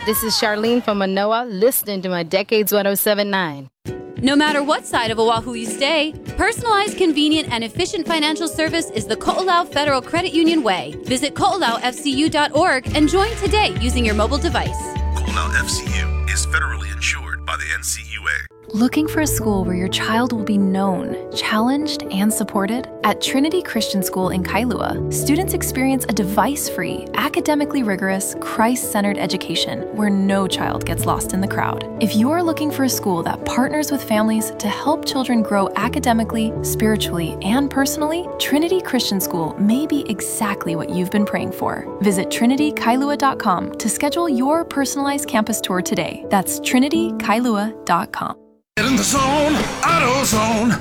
This is Charlene from Manoa, listening to my Decades 107.9. No matter what side of Oahu you stay, personalized, convenient, and efficient financial service is the Ko'olau Federal Credit Union way. Visit ko'olaufcu.org and join today using your mobile device. Ko'olau FCU is federally insured by the NCUA. Looking for a school where your child will be known, challenged, and supported? At Trinity Christian School in Kailua, students experience a device-free, academically rigorous, Christ-centered education where no child gets lost in the crowd. If you are looking for a school that partners with families to help children grow academically, spiritually, and personally, Trinity Christian School may be exactly what you've been praying for. Visit trinitykailua.com to schedule your personalized campus tour today. That's trinitykailua.com. Get in the zone, AutoZone.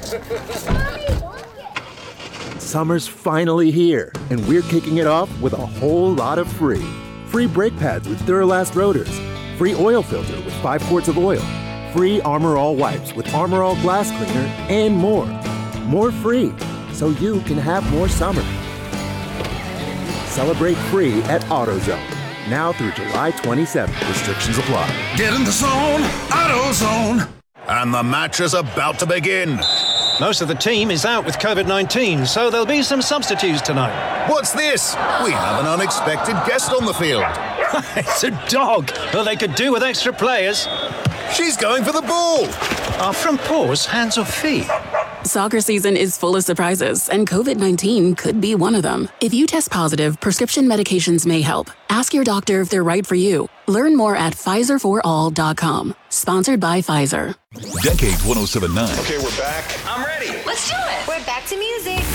Summer's finally here, and we're kicking it off with a whole lot of free. Free brake pads with Duralast rotors. Free oil filter with 5 quarts of oil. Free Armor All wipes with Armor All glass cleaner, and more. More free, so you can have more summer. Celebrate free at AutoZone. Now through July 27th. Restrictions apply. Get in the zone, AutoZone. And the match is about to begin. Most of the team is out with COVID-19, so there'll be some substitutes tonight. What's this? We have an unexpected guest on the field. It's a dog. Well, they could do with extra players. She's going for the ball. Are front paws hands or feet? Soccer season is full of surprises, and COVID-19 could be one of them. If you test positive, prescription medications may help. Ask your doctor if they're right for you. Learn more at PfizerForAll.com. Sponsored by Pfizer. Decades 107.9. Okay, we're back. I'm ready. Let's do it. We're back to music.